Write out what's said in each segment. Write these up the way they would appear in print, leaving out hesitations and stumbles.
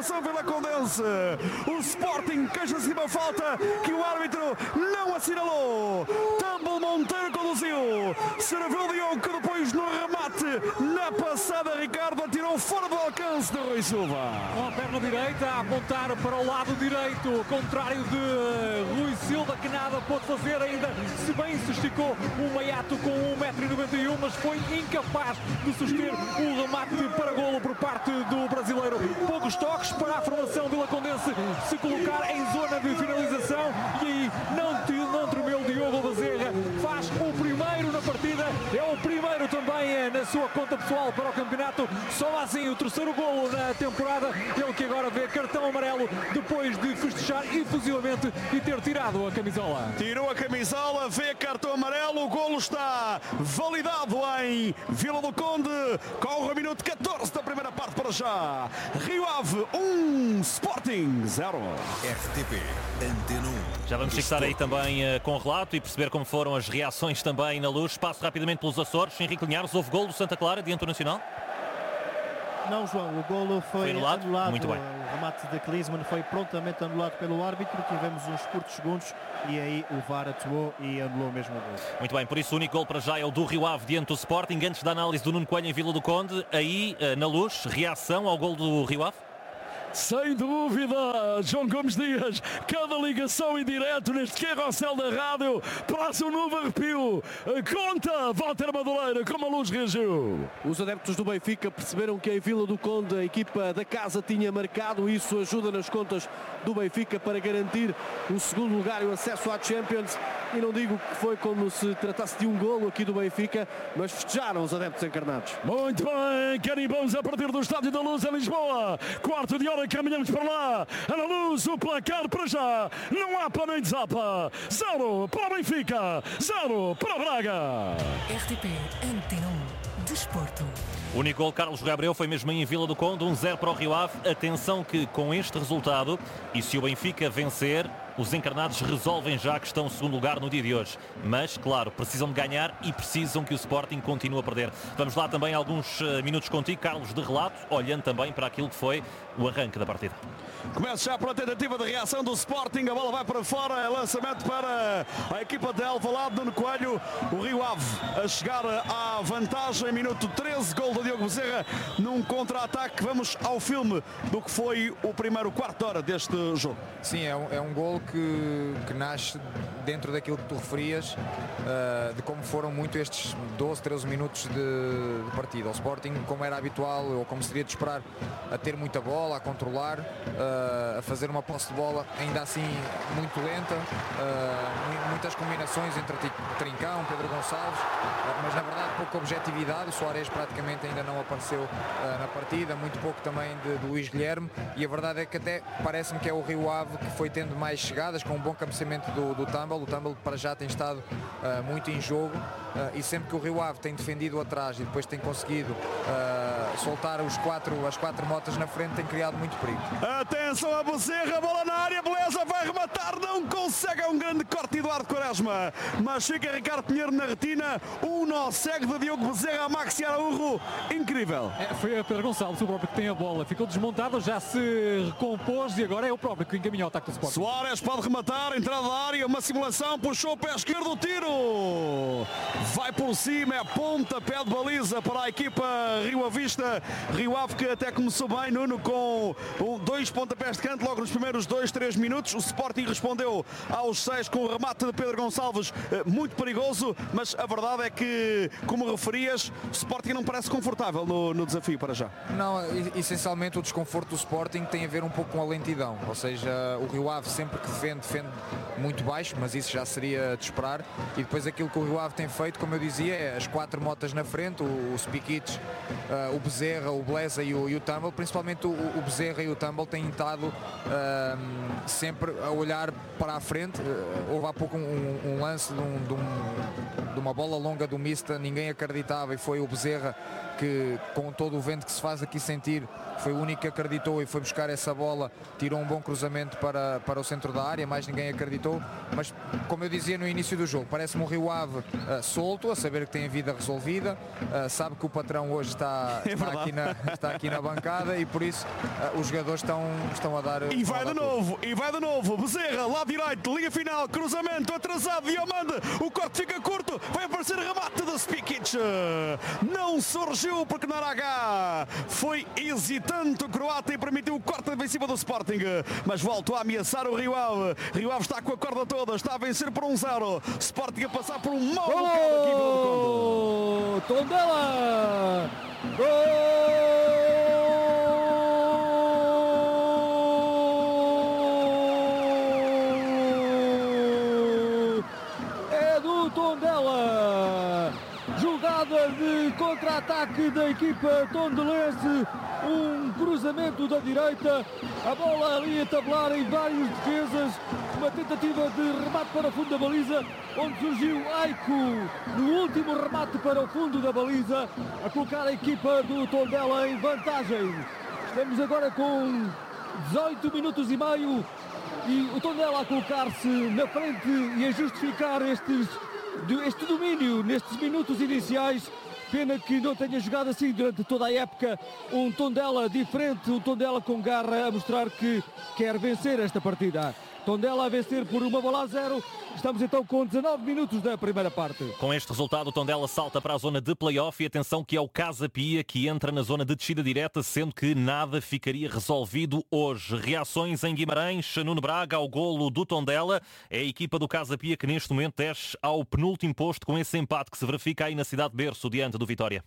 marcação vilacondense. O Sporting queixa-se de uma falta que o árbitro não assinalou. Tumble Monteiro conduziu. Serviu o Diogo que depois no remate, na passada, Ricardo atirou fora do alcance de Rui Silva. Com a perna direita a apontar para o lado direito, contrário de Rui Silva, que nada pôde fazer ainda, se bem se esticou o Maiato com 1,91 m, mas foi incapaz de suster o remate para golo por parte do brasileiro. Poucos toques para a formação vilacondense se colocar em zona de finalização, e aí não tremeu o Diogo Bezerra, faz o primeiro na partida, é o primeiro também na sua conta pessoal para o campeonato, só assim o terceiro golo na temporada. Ele que agora vê cartão amarelo depois de festejar efusivamente e ter tirado a camisola. Tirou a camisola, vê cartão amarelo, o golo está validado em Vila do Conde. Corre o minuto 14 da primeira parte para já. Rio Ave 1, Sporting 0. RTP Antena 1. Já vamos fixar aí também com o relato e perceber como foram as reações também na Luz. Passo rapidamente pelos Açores. Henrique Linhares, houve golo do Santa Clara diante do Nacional? Não, João, o golo foi anulado. Muito bem. O remate de Klinsmann foi prontamente anulado pelo árbitro. Tivemos uns curtos segundos e aí o VAR atuou e anulou mesmo o golo. Muito bem, por isso o único golo para já é o do Rio Ave diante do Sporting. Antes da análise do Nuno Coelho em Vila do Conde, aí na Luz, reação ao golo do Rio Ave? Sem dúvida, João Gomes Dias, cada ligação em direto neste carrossel da rádio passa um novo arrepio. Conta, Walter Madureira, como a Luz reagiu. Os adeptos do Benfica perceberam que em Vila do Conde a equipa da casa tinha marcado, e isso ajuda nas contas do Benfica para garantir o segundo lugar e o acesso à Champions. E não digo que foi como se tratasse de um golo aqui do Benfica, mas festejaram os adeptos encarnados. Muito bem, carimbamos a partir do Estádio da Luz em Lisboa. Quarto de hora, caminhamos para lá. Na Luz, o placar para já. Não há para nem desapa. 0 para o Benfica, 0 para o Braga. RTP Antena 1 Desporto. O único gol, Carlos Rui Abreu, foi mesmo em Vila do Conde, 1-0 para o Rio Ave. Atenção que com este resultado, e se o Benfica vencer, os encarnados resolvem já a questão segundo lugar no dia de hoje. Mas, claro, precisam de ganhar e precisam que o Sporting continue a perder. Vamos lá também alguns minutos contigo, Carlos, de relato, olhando também para aquilo que foi o arranque da partida. Começa já pela tentativa de reação do Sporting, a bola vai para fora, é lançamento para a equipa de Alvalade, Nuno Coelho. O Rio Ave a chegar à vantagem, minuto 13, gol do Diogo Bezerra num contra-ataque. Vamos ao filme do que foi o primeiro quarto de hora deste jogo. Sim, é um gol que nasce dentro daquilo que tu referias, de como foram muito estes 12, 13 minutos de partida. O Sporting, como era habitual, ou como seria de esperar, a ter muita bola, a controlar, a fazer uma posse de bola ainda assim muito lenta, muitas combinações entre Trincão, Pedro Gonçalves, mas na verdade pouca objetividade. O Soares praticamente ainda não apareceu na partida, muito pouco também de Luís Guilherme, e a verdade é que até parece-me que é o Rio Ave que foi tendo mais chegadas, com um bom cabeceamento do Tumble. O Tumble para já tem estado muito em jogo, e sempre que o Rio Ave tem defendido atrás e depois tem conseguido soltar as quatro motas na frente, tem criado muito perigo. Atenção a Bezerra, bola na área, beleza, vai rematar, não consegue, é um grande corte Eduardo Quaresma, mas fica Ricardo Pinheiro na retina, um nó cego de Diogo Bezerra a Maxi Araújo, incrível. Foi a Pedro Gonçalves, o próprio que tem a bola, ficou desmontado, já se recompôs e agora é o próprio que encaminha o ataque do Sporting. Soares pode rematar, entrada da área, uma simulação, puxou o pé esquerdo, o tiro vai por cima, é ponta, pé de baliza para a equipa Rio Avista. Rio Ave que até começou bem, Nuno, com dois pontapés de canto logo nos primeiros 2-3 minutos. O Sporting respondeu aos 6 com o remate de Pedro Gonçalves, muito perigoso, mas a verdade é que, como referias, o Sporting não parece confortável no desafio para já. Não, essencialmente o desconforto do Sporting tem a ver um pouco com a lentidão, ou seja, o Rio Ave sempre que defende muito baixo, mas isso já seria de esperar, e depois aquilo que o Rio Ave tem feito, como eu dizia, é as 4 motas na frente, o Spikic, o Bezerra, o Blesa e o Tumble, principalmente o Bezerra e o Tumble têm estado sempre a olhar para a frente. Houve há pouco um lance de um de uma bola longa do Mista, ninguém acreditava, e foi o Bezerra que, com todo o vento que se faz aqui sentir, foi o único que acreditou e foi buscar essa bola, tirou um bom cruzamento para o centro da área, mais ninguém acreditou, mas como eu dizia no início do jogo, parece-me um Rio Ave solto, a saber que tem a vida resolvida, sabe que o patrão hoje está aqui na bancada, e por isso os jogadores estão a dar... E vai de novo, Bezerra, lá direito, linha final, cruzamento atrasado, Diomande, o corte fica curto, vai aparecer remate de Spikic, não surgiu porque não era H, foi hesitante o croata e permitiu o corte defensivo do Sporting, mas voltou a ameaçar o Rio Ave. Rio Ave está com a corda toda, está a vencer por 1-0, Sporting a passar por um mau bocado aqui pelo Tondela! É do Tondela! Jogada de contra-ataque da equipa tondelense, um cruzamento da direita, a bola ali a tabular em várias defesas, uma tentativa de remate para o fundo da baliza, onde surgiu Aiko no último remate para o fundo da baliza, a colocar a equipa do Tondela em vantagem. Estamos agora com 18 minutos e meio e o Tondela a colocar-se na frente e a justificar este domínio nestes minutos iniciais. Pena que não tenha jogado assim durante toda a época. Um Tondela diferente, um Tondela com garra, a mostrar que quer vencer esta partida. Tondela a vencer por 1-0. Estamos então com 19 minutos da primeira parte. Com este resultado, o Tondela salta para a zona de play-off e atenção que é o Casa Pia que entra na zona de descida direta, sendo que nada ficaria resolvido hoje. Reações em Guimarães, Nuno Braga ao golo do Tondela. É a equipa do Casa Pia que neste momento desce ao penúltimo posto com esse empate que se verifica aí na cidade de Berço, diante do Vitória.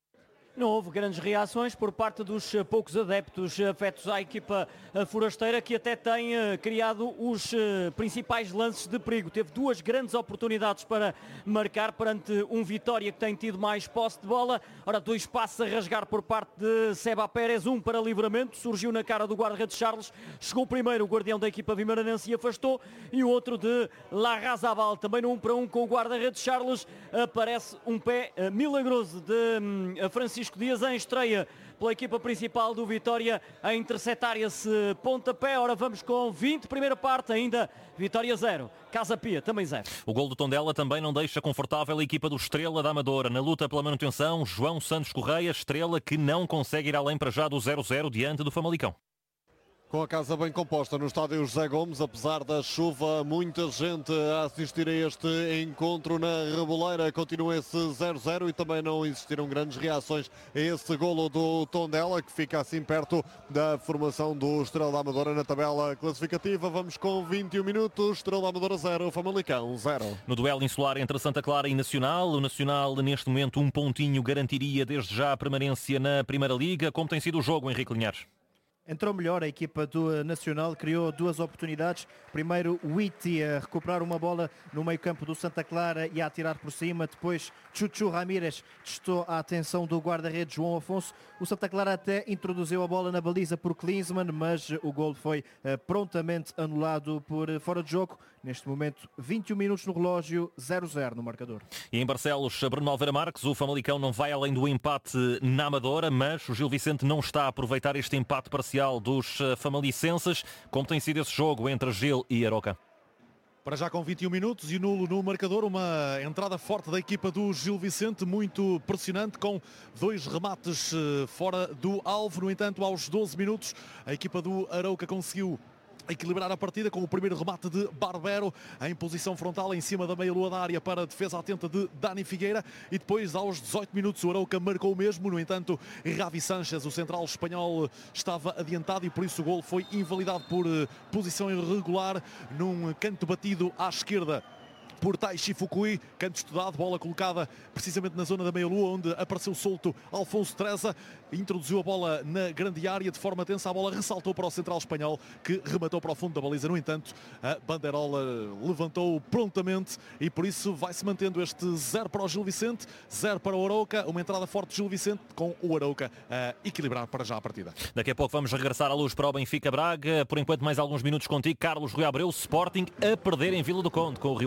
Não houve grandes reações por parte dos poucos adeptos afetos à equipa forasteira, que até tem criado os principais lances de perigo. Teve duas grandes oportunidades para marcar perante um Vitória que tem tido mais posse de bola. Ora, dois passos a rasgar por parte de Seba Pérez, um para livramento, surgiu na cara do guarda-redes Charles, chegou primeiro o guardião da equipa vimaranense e afastou, e o outro de Larrazabal, também no 1-1 com o guarda-redes Charles, aparece um pé milagroso de Francisco Dias em estreia pela equipa principal do Vitória a interceptar esse pontapé. Ora, vamos com 20, primeira parte ainda, Vitória 0, Casa Pia também 0. O gol do Tondela também não deixa confortável a equipa do Estrela da Amadora. Na luta pela manutenção, João Santos Correia, Estrela que não consegue ir além para já do 0-0 diante do Famalicão. Com a casa bem composta no estádio José Gomes, apesar da chuva, muita gente a assistir a este encontro na Reboleira. Continua esse 0-0 e também não existiram grandes reações a esse golo do Tondela, que fica assim perto da formação do Estrela da Amadora na tabela classificativa. Vamos com 21 minutos, Estrela da Amadora 0, Famalicão 0. No duelo insular entre Santa Clara e Nacional, o Nacional neste momento um pontinho garantiria desde já a permanência na Primeira Liga. Como tem sido o jogo, Henrique Linhares? Entrou melhor a equipa do Nacional, criou duas oportunidades. Primeiro, Witty a recuperar uma bola no meio-campo do Santa Clara e a atirar por cima. Depois, Chuchu Ramírez testou a atenção do guarda-redes João Afonso. O Santa Clara até introduziu a bola na baliza por Klinsmann, mas o gol foi prontamente anulado por fora de jogo. Neste momento, 21 minutos no relógio, 0-0 no marcador. E em Barcelos, Bruno Alveira Marques, o Famalicão não vai além do empate na Amadora, mas o Gil Vicente não está a aproveitar este empate parcial dos famalicenses. Como tem sido esse jogo entre Gil e Aroca? Para já com 21 minutos e nulo no marcador, uma entrada forte da equipa do Gil Vicente, muito pressionante, com dois remates fora do alvo. No entanto, aos 12 minutos, a equipa do Arouca conseguiu equilibrar a partida com o primeiro remate de Barbero em posição frontal em cima da meia-lua da área para a defesa atenta de Dani Figueira, e depois aos 18 minutos o Arouca marcou o mesmo. No entanto, Ravi Sanchez, o central espanhol, estava adiantado e por isso o gol foi invalidado por posição irregular num canto batido à esquerda por Taishi Fukui, canto estudado, bola colocada precisamente na zona da meia-lua, onde apareceu solto Alfonso Treza, introduziu a bola na grande área de forma tensa, a bola ressaltou para o central espanhol, que rematou para o fundo da baliza. No entanto, a bandeirola levantou prontamente e por isso vai-se mantendo este 0 para o Gil Vicente, 0 para o Arouca, uma entrada forte do Gil Vicente, com o Arouca a equilibrar para já a partida. Daqui a pouco vamos regressar à luz para o Benfica Braga. Por enquanto, mais alguns minutos contigo, Carlos Rui Abreu. Sporting a perder em Vila do Conde com o Rio Ave 1-0.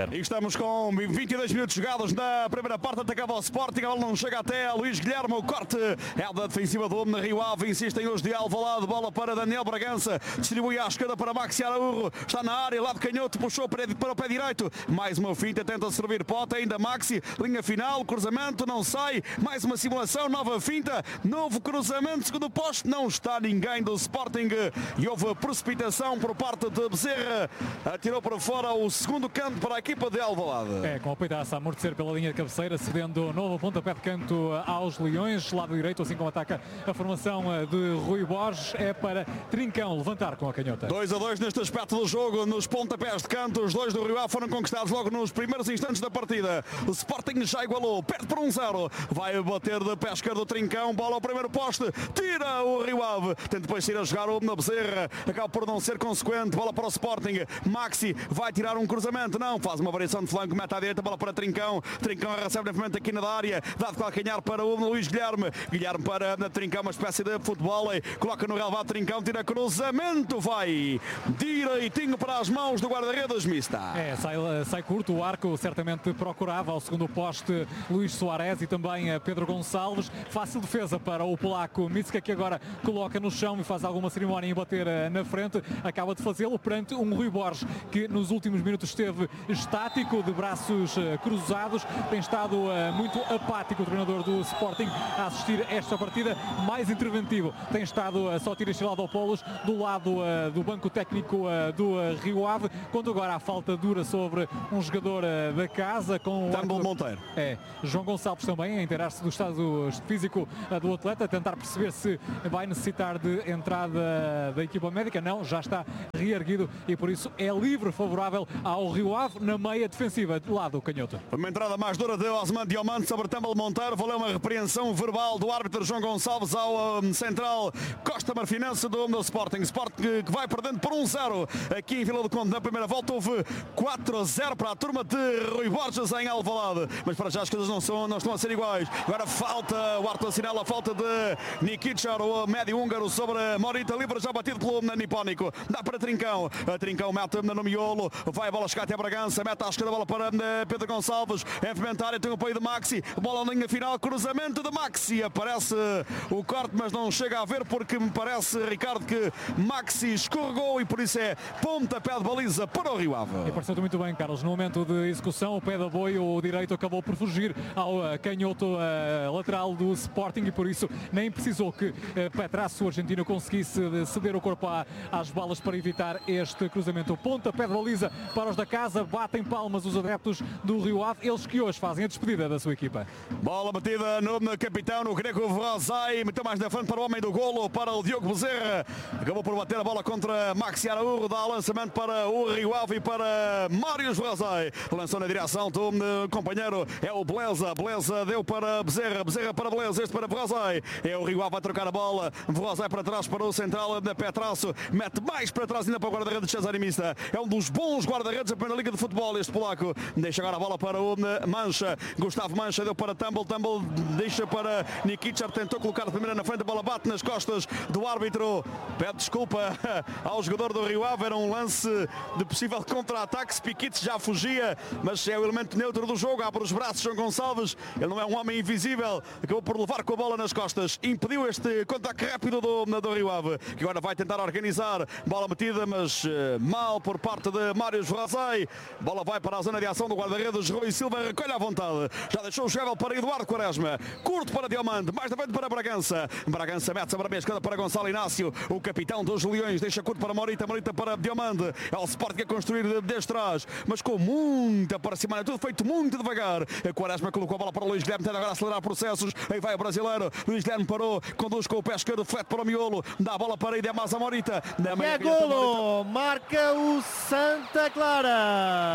1-0. E estamos com 22 minutos jogados na primeira parte. Atacava o Sporting, a bola não chega até Luís Guilherme. O corte é da defensiva do Homem Rio Ave. Insistem os de Alvalade. Bola para Daniel Bragança. Distribui à esquerda para Maxi Araújo. Está na área, lado canhoto, puxou para o pé direito. Mais uma finta, tenta servir Pote. Ainda Maxi, linha final, cruzamento, não sai. Mais uma simulação, nova finta, novo cruzamento, segundo poste. Não está ninguém do Sporting e houve precipitação por parte de Bezerra. Atirou para fora o segundo canto para a equipa de Alvalade. Com a peitaça a amortecer pela linha de cabeceira, cedendo novo pontapé de canto aos Leões, lado direito, assim como ataca a formação de Rui Borges. É para Trincão levantar com a canhota. 2-2 neste aspecto do jogo, nos pontapés de canto. Os dois do Rio Ave foram conquistados logo nos primeiros instantes da partida. O Sporting já igualou, perde por 1-0. Vai bater de pé esquerdo o Trincão, bola ao primeiro poste, tira o Rio Ave. Tenta depois ir a jogar o na Bezerra, acaba por não ser consequente. Bola para o Sporting, Maxi vai tirar um cruzamento, não, faz uma variação de flanco, mete à direita, bola para Trincão. Trincão recebe novamente aqui na área, dá de calcanhar para o Luís Guilherme. Guilherme para Trincão, uma espécie de futebol, coloca no relevado Trincão, tira cruzamento, vai direitinho para as mãos do guarda-redes mista. Sai curto, o arco certamente procurava ao segundo poste Luís Soares e também Pedro Gonçalves. Fácil defesa para o polaco Mitska, que agora coloca no chão e faz alguma cerimónia em bater na frente. Acaba de fazê-lo perante um Rui Borges que nos últimos minutos esteve estático, de braços cruzados. Tem estado muito apático o treinador do Sporting a assistir a esta partida. Mais interventivo tem estado só tira estilado ao Polos do lado do banco técnico do Rio Ave, quando agora a falta dura sobre um jogador da casa com o Tambor Monteiro. João Gonçalves também a inteirar-se do estado físico do atleta, a tentar perceber se vai necessitar de entrada da equipa médica. Não, já está reerguido e por isso é livre, favorável ao Rio Ave na meia defensiva do lado canhoto. Uma entrada mais dura de Osman Diomande sobre Tambor Monteiro. Valeu uma repreensão verbal do árbitro João Gonçalves ao central Costa Marfinense do Sporting. Sporting que vai perdendo por 1-0 aqui em Vila do Conde. Na primeira volta houve 4-0 para a turma de Rui Borges em Alvalade, mas para já as coisas não estão a ser iguais. Agora falta, o árbitro assinala a falta de Nikichar, o médio húngaro, sobre Morita, livre já batido pelo Nipónico. Dá para Trincão, Trincão mete no miolo, vai a bola chegar até a Bragança, mete à esquerda a bola para Pedro Gonçalves, é implementar, tem o apoio de Maxi, bola na linha final, cruzamento de Maxi, aparece o corte, mas não chega a ver porque me parece, Ricardo, que Maxi escorregou e por isso é pontapé de baliza para o Rio Ave. E pareceu muito bem, Carlos, no momento de execução, o pé de apoio, o direito acabou por fugir ao canhoto lateral do Sporting e por isso nem precisou que Petrasso, o argentino, conseguisse ceder o corpo às balas para evitar este cruzamento. Pontapé de baliza para os da casa, batem palmas os adeptos do Rio Ave, eles que hoje fazem a despedida da sua equipa. Bola batida no capitão, no Greco Vrozai, meteu mais na frente para o homem do golo, para o Diogo Bezerra, acabou por bater a bola contra Maxi Araújo, dá lançamento para o Rio Ave e para Mário Vrozai, lançou na direção do companheiro, é o Beleza, Beleza deu para Bezerra, Bezerra para Beleza, este para Vrozai, é o Rio Ave a trocar a bola, Vrozai para trás para o central da Petrasso, mete mais para trás ainda para o guarda-redes de Cesare Mista, é um dos bons guarda-redes da primeira liga de futebol, este polaco, deixa agora a bola para o Mancha, Gustavo Mancha deu para Tumble, Tumble deixa para Nikichar, tentou colocar a primeira na frente, a bola bate nas costas do árbitro, pede desculpa ao jogador do Rio Ave, era um lance de possível contra-ataque, Spikic já fugia, mas é o elemento neutro do jogo, abre os braços João Gonçalves, ele não é um homem invisível, acabou por levar com a bola nas costas, impediu este contato rápido do Rio Ave, que agora vai tentar organizar, bola metida, mas mal por parte de Mário Vrozai, bola vai para a zona de ação do guarda-redes, Rui Silva recolhe à vontade, já deixou o jogável para Eduardo Quaresma, curto para Diomande, mais na frente para Bragança, Bragança mete-se a esquerda para Gonçalo Inácio, o capitão dos Leões, deixa curto para Morita, Morita para Diomande, é o Sporting a construir desde trás, mas com muita parcimónia, tudo feito muito devagar, Quaresma colocou a bola para o Luís Guilherme, tenta agora acelerar processos, aí vai o brasileiro, Luís Guilherme parou, conduz com o pé esquerdo, flete para o miolo, dá a bola para Idemasa Morita, e é golo, marca o Santa Clara.